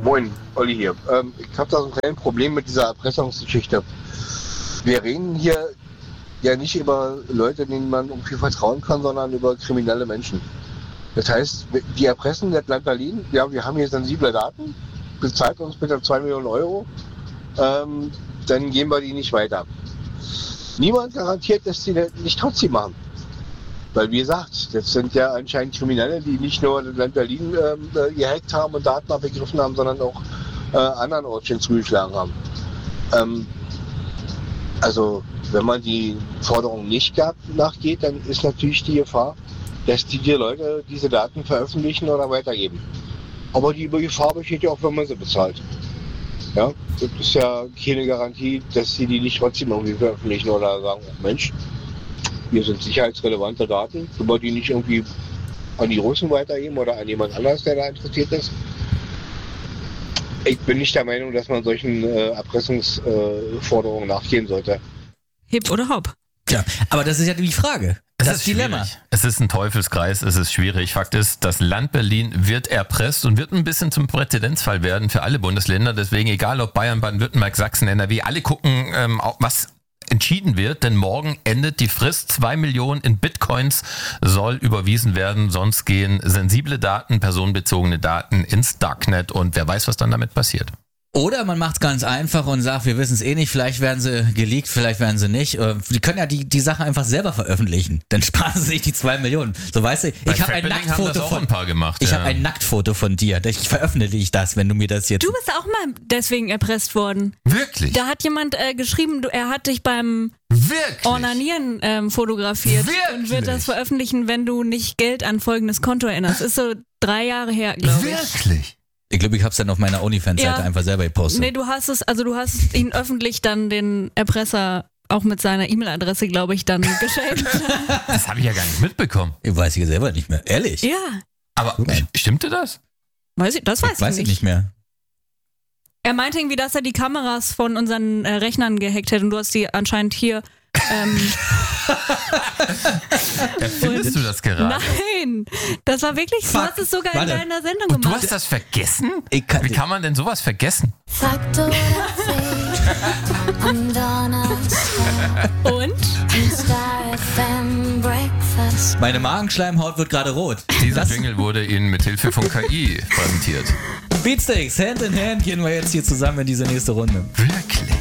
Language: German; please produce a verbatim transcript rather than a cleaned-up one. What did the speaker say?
Moin, Olli hier. Ähm, ich habe da so ein kleines Problem mit dieser Erpressungsgeschichte. Wir reden hier ja nicht über Leute, denen man irgendwie vertrauen kann, sondern über kriminelle Menschen. Das heißt, die erpressen das Land Berlin, ja, wir haben hier sensible Daten, bezahlt uns bitte zwei Millionen Euro, ähm, dann geben wir die nicht weiter. Niemand garantiert, dass die das nicht trotzdem machen. Weil wie gesagt, das sind ja anscheinend Kriminelle, die nicht nur das Land Berlin ähm, gehackt haben und Daten abgegriffen haben, sondern auch äh, anderen Ortchen zugeschlagen haben. Ähm, also wenn man die Forderung nicht gab, nachgeht, dann ist natürlich die Gefahr, dass die, die Leute diese Daten veröffentlichen oder weitergeben. Aber die Gefahr besteht ja auch, wenn man sie bezahlt. Ja, das ist ja keine Garantie, dass sie die nicht trotzdem irgendwie veröffentlichen oder sagen, oh Mensch, hier sind sicherheitsrelevante Daten, wenn wir die nicht irgendwie an die Russen weitergeben oder an jemand anders, der da interessiert ist. Ich bin nicht der Meinung, dass man solchen äh, Erpressungsforderungen äh, nachgehen sollte. Hip oder Hop? Ja, aber das ist ja die Frage. Es Das ist Dilemma. schwierig. Es ist ein Teufelskreis, es ist schwierig. Fakt ist, das Land Berlin wird erpresst und wird ein bisschen zum Präzedenzfall werden für alle Bundesländer. Deswegen, egal ob Bayern, Baden-Württemberg, Sachsen, N R W, alle gucken, ähm, was entschieden wird, denn morgen endet die Frist. Zwei Millionen in Bitcoins soll überwiesen werden, sonst gehen sensible Daten, personenbezogene Daten ins Darknet und wer weiß, was dann damit passiert. Oder man macht es ganz einfach und sagt, wir wissen es eh nicht, vielleicht werden sie geleakt, vielleicht werden sie nicht. Die können ja die, die Sache einfach selber veröffentlichen. Dann sparen sie sich die zwei Millionen. So, weißt du, Bei ich habe ein Fappening haben Nacktfoto das auch von ein paar gemacht. Ich ja. habe ein Nacktfoto von dir. Ich veröffentliche ich das, wenn du mir das jetzt. Du bist auch mal deswegen erpresst worden. Wirklich? Da hat jemand äh, geschrieben, du, er hat dich beim Wirklich? Ornanieren ähm, fotografiert Wirklich? und wird das veröffentlichen, wenn du nicht Geld an folgendes Konto erinnerst. Ist so drei Jahre her, glaube ich. Wirklich? Ich glaube, ich habe es dann auf meiner OnlyFans-Seite Ja. einfach selber gepostet. Nee, du hast es, also du hast ihn öffentlich dann den Erpresser auch mit seiner E-Mail-Adresse, glaube ich, dann geschenkt. Das habe ich ja gar nicht mitbekommen. Ich weiß ich selber nicht mehr. Ehrlich? Ja, Aber Okay. stimmte das? weiß ich, das weiß, ich weiß ich ich nicht. nicht mehr. Er meinte irgendwie, dass er die Kameras von unseren äh, Rechnern gehackt hätte und du hast die anscheinend hier. Ähm, Erfindest du das gerade? nein, das war wirklich so. Du Fuck. hast es sogar Warte. in deiner Sendung Und du gemacht. hast das vergessen? Ich kann- Wie kann man denn sowas vergessen? Sag du das am Donnerstag Und? im Star F M Breakfast. Meine Magenschleimhaut wird gerade rot. Dieser Das- Jingle wurde Ihnen mit Hilfe von K I präsentiert. Beatsteaks, Hand in Hand gehen wir jetzt hier zusammen in diese nächste Runde. Wirklich?